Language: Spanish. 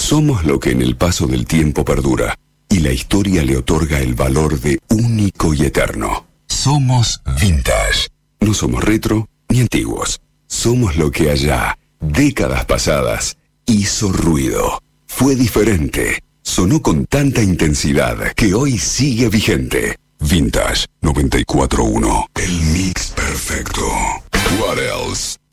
Somos lo que en el paso del tiempo perdura y la historia le otorga el valor de único y eterno. Somos vintage. No somos retro ni antiguos. Somos lo que allá, décadas pasadas, hizo ruido. Fue diferente. Sonó con tanta intensidad que hoy sigue vigente. Vintage 94.1. El mix perfecto. What else?